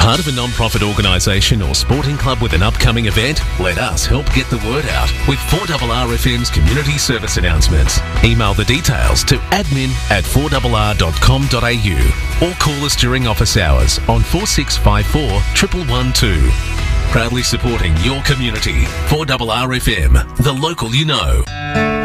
Part of a non-profit organisation or sporting club with an upcoming event? Let us help get the word out with 4RRFM's community service announcements. Email the details to admin@4rr.com.au or call us during office hours on 4654 1112. Proudly supporting your community. 4RRFM, the local you know.